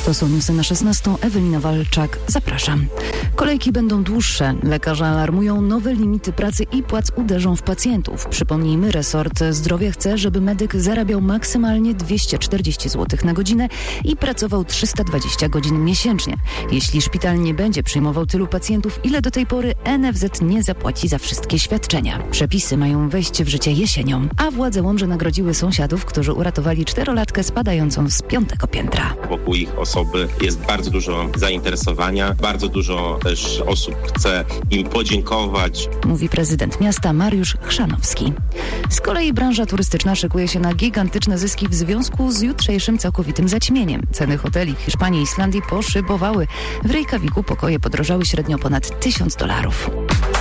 To są newsy na 16. Ewelina Walczak. Zapraszam. Kolejki będą dłuższe. Lekarze alarmują, nowe limity pracy i płac uderzą w pacjentów. Przypomnijmy, resort zdrowia chce, żeby medyk zarabiał maksymalnie 240 zł na godzinę i pracował 320 godzin miesięcznie. Jeśli szpital nie będzie przyjmował tylu pacjentów, ile do tej pory, NFZ nie zapłaci za wszystkie świadczenia. Przepisy mają wejść w życie jesienią, a władze Łomży nagrodziły sąsiadów, którzy uratowali 4-latkę spadającą z 5. piętra. Wokół ich osoby jest bardzo dużo zainteresowania, bardzo dużo też osób chce im podziękować. Mówi prezydent miasta Mariusz Chrzanowski. Z kolei branża turystyczna szykuje się na gigantyczne zyski w związku z jutrzejszym całkowitym zaćmieniem. Ceny hoteli w Hiszpanii i Islandii poszybowały. W Reykjaviku pokoje podrożały średnio ponad $1000.